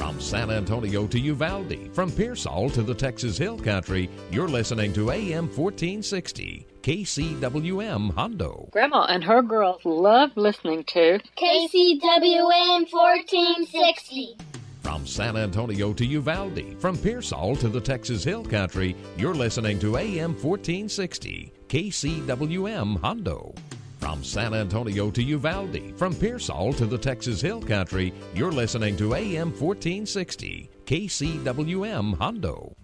From San Antonio to Uvalde, from Pearsall to the Texas Hill Country, you're listening to AM 1460, KCWM Hondo. Grandma and her girls love listening to KCWM 1460. From San Antonio to Uvalde, from Pearsall to the Texas Hill Country, you're listening to AM 1460, KCWM Hondo. From San Antonio to Uvalde, from Pearsall to the Texas Hill Country, you're listening to AM 1460, KCWM Hondo.